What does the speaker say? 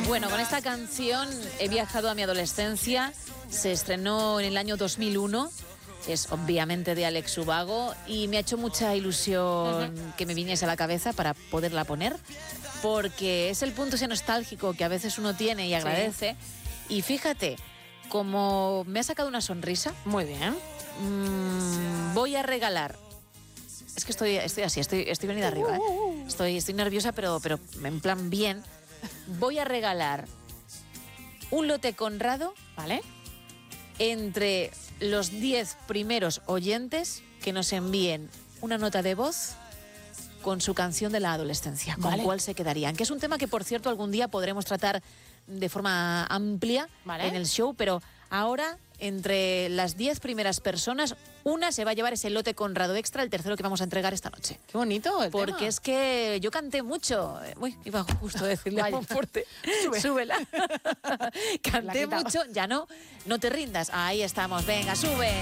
Bueno, con esta canción he viajado a mi adolescencia. Se estrenó en el año 2001. Es obviamente de Alex Ubago y me ha hecho mucha ilusión que me viniese a la cabeza para poderla poner, porque es el punto ese nostálgico que a veces uno tiene y agradece. Sí. Y fíjate, como me ha sacado una sonrisa. Muy bien. Voy a regalar. Es que estoy así, estoy venida arriba, ¿eh? Estoy nerviosa, pero en plan bien. Voy a regalar un lote Conrado, ¿vale? Entre los 10 primeros oyentes que nos envíen una nota de voz con su canción de la adolescencia. ¿Con cuál se quedarían? Que es un tema que, por cierto, algún día podremos tratar de forma amplia en el show, pero ahora, entre las 10 primeras personas, una se va a llevar ese lote Conrado Extra, el tercero que vamos a entregar esta noche. Qué bonito el Porque tema. Es que yo canté mucho. Uy, iba justo a decirle a Monforte, súbela. Canté mucho, ya no te rindas. Ahí estamos, venga, sube.